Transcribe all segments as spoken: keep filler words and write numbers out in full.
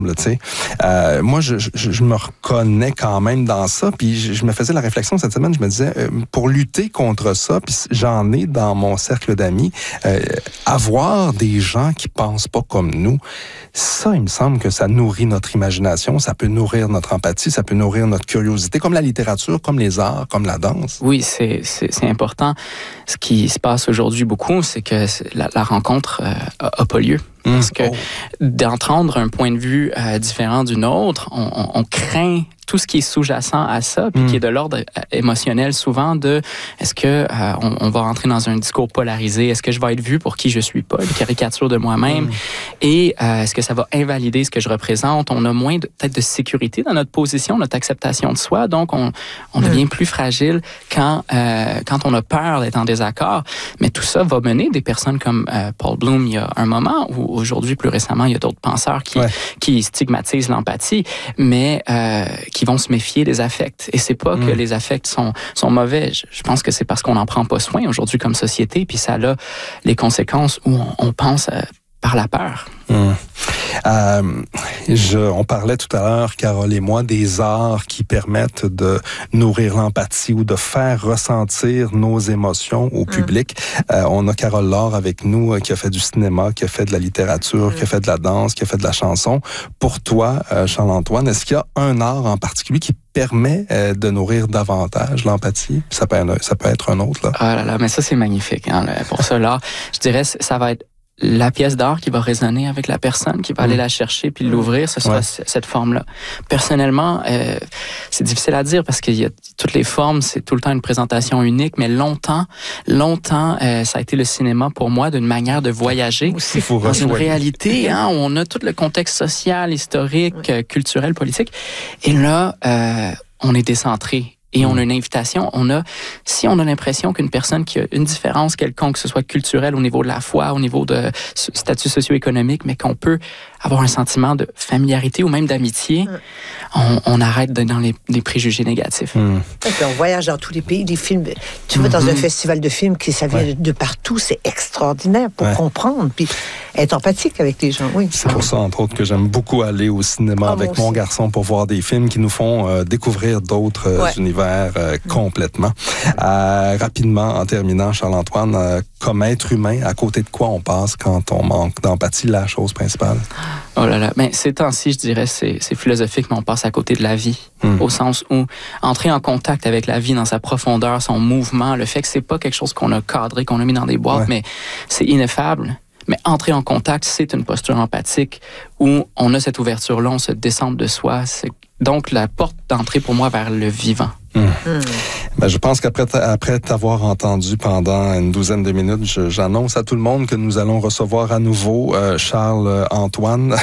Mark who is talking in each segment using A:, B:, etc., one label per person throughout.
A: Tu sais, euh, moi, je, je, je me reconnais quand même dans ça. Puis je, je me faisais la réflexion cette semaine. Je me disais, euh, pour lutter contre ça, puis j'en ai dans mon cercle d'amis, euh, avoir des gens qui pensent pas comme nous, ça, il me semble que ça nourrit notre imagination, ça peut nourrir notre empathie, ça peut nourrir notre curiosité, comme la littérature, comme les arts, comme la danse.
B: Oui, c'est c'est, c'est important. Ce qui se passe aujourd'hui beaucoup, c'est que la, la rencontre euh, a, a pas lieu. Parce que oh. d'entendre un point de vue euh, différent du nôtre, on, on, on craint tout ce qui est sous-jacent à ça, puis mm. qui est de l'ordre émotionnel souvent de est-ce que euh, on, on va rentrer dans un discours polarisé, est-ce que je vais être vu pour qui je suis pas, une caricature de moi-même, mm. et euh, est-ce que ça va invalider ce que je représente. On a moins de, peut-être de sécurité dans notre position, notre acceptation de soi, donc on, on mm. devient plus fragile quand euh, quand on a peur d'être en désaccord. Mais tout ça va mener des personnes comme euh, Paul Bloom il y a un moment, ou aujourd'hui plus récemment il y a d'autres penseurs qui ouais. qui stigmatisent l'empathie, mais euh, qui vont se méfier des affects. Et c'est pas mmh. que les affects sont, sont mauvais. Je, je pense que c'est parce qu'on n'en prend pas soin aujourd'hui comme société, puis ça a les conséquences où on, on pense euh, par la peur.
A: Mmh. Euh, je, on parlait tout à l'heure, Carole et moi, des arts qui permettent de nourrir l'empathie ou de faire ressentir nos émotions au public. Mmh. Euh, on a Carole Laure avec nous euh, qui a fait du cinéma, qui a fait de la littérature, mmh. qui a fait de la danse, qui a fait de la chanson. Pour toi, euh, Charles-Antoine, est-ce qu'il y a un art en particulier qui permet euh, de nourrir davantage l'empathie? Ça peut, ça peut être un autre, là.
B: Ah là là, mais ça, c'est magnifique. Hein, là, pour ça, là, je dirais, ça va être la pièce d'art qui va résonner avec la personne, qui va mmh. aller la chercher puis l'ouvrir, ce sera ouais. c- cette forme-là. Personnellement, euh, c'est difficile à dire parce qu'il y a toutes les formes, c'est tout le temps une présentation unique, mais longtemps, longtemps, euh, ça a été le cinéma pour moi d'une manière de voyager dans une réalité hein, où on a tout le contexte social, historique, ouais. culturel, politique. Et là, euh, on est décentré. Et on a une invitation, on a, si on a l'impression qu'une personne qui a une différence quelconque, que ce soit culturelle au niveau de la foi, au niveau de statut socio-économique, mais qu'on peut avoir un sentiment de familiarité ou même d'amitié, mm. on, on arrête d'être dans les, les préjugés négatifs.
C: Mm. Et on voyage dans tous les pays, des films. Tu vas mm-hmm. dans un festival de films qui ça vient ouais. de partout, c'est extraordinaire pour ouais. comprendre, puis être empathique avec les gens. Oui.
A: C'est pour ça, entre autres, que j'aime beaucoup aller au cinéma oh, avec mon garçon pour voir des films qui nous font euh, découvrir d'autres euh, ouais. univers euh, mm. complètement. Euh, rapidement, en terminant, Charles-Antoine, euh, comme être humain, à côté de quoi on passe quand on manque d'empathie, la chose principale?
B: Oh là là, mais ces temps-ci, je dirais, c'est, c'est philosophique, mais on passe à côté de la vie, mm. au sens où entrer en contact avec la vie dans sa profondeur, son mouvement, le fait que c'est pas quelque chose qu'on a cadré, qu'on a mis dans des boîtes, ouais. mais c'est ineffable. Mais entrer en contact, c'est une posture empathique où on a cette ouverture-là, on se descend de soi. C'est donc la porte d'entrée pour moi vers le vivant.
A: Mmh. Mmh. Ben, je pense qu'après après t'avoir entendu pendant une douzaine de minutes, je, j'annonce à tout le monde que nous allons recevoir à nouveau euh, Charles-Antoine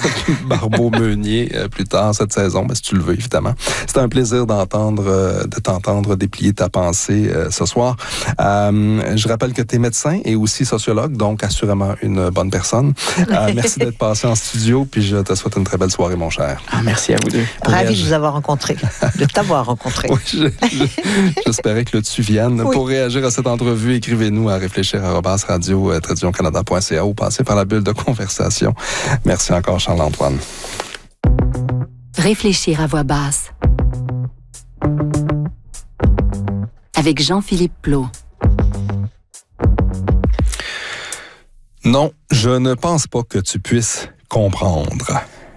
A: Barbeau-Meunier euh, plus tard cette saison, ben, si tu le veux, évidemment. C'était un plaisir d'entendre, euh, de t'entendre déplier ta pensée euh, ce soir. Euh, je rappelle que tu es médecin et aussi sociologue, donc assurément une bonne personne. Euh, merci d'être passé en studio, puis je te souhaite une très belle soirée, mon cher.
B: Ah, merci à vous deux.
C: Ravi de vous avoir rencontré, de t'avoir rencontré.
A: Oui, je, je, j'espérais que le tu viennes. Oui. Pour réagir à cette entrevue, écrivez-nous à réfléchir arobase radio tiret canada point c a ou passez par la bulle de conversation. Merci encore, Charles-Antoine.
D: Réfléchir à voix basse. Avec Jean-Philippe Plot.
A: Non, je ne pense pas que tu puisses comprendre.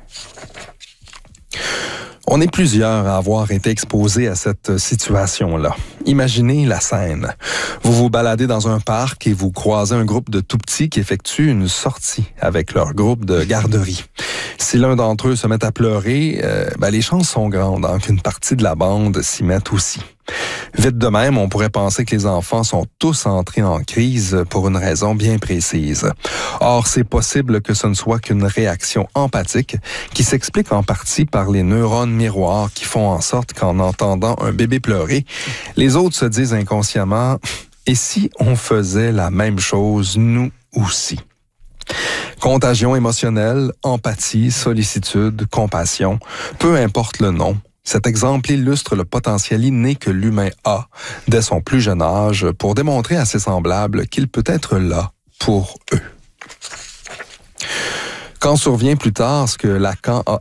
A: On est plusieurs à avoir été exposés à cette situation-là. Imaginez la scène. Vous vous baladez dans un parc et vous croisez un groupe de tout-petits qui effectuent une sortie avec leur groupe de garderie. Si l'un d'entre eux se met à pleurer, euh, ben les chances sont grandes hein, qu'une partie de la bande s'y mette aussi. Vite de même, on pourrait penser que les enfants sont tous entrés en crise pour une raison bien précise. Or, c'est possible que ce ne soit qu'une réaction empathique qui s'explique en partie par les neurones miroirs qui font en sorte qu'en entendant un bébé pleurer, les autres se disent inconsciemment « Et si on faisait la même chose, nous aussi ?» Contagion émotionnelle, empathie, sollicitude, compassion, peu importe le nom, cet exemple illustre le potentiel inné que l'humain a dès son plus jeune âge pour démontrer à ses semblables qu'il peut être là pour eux. Quand survient plus tard ce que Lacan a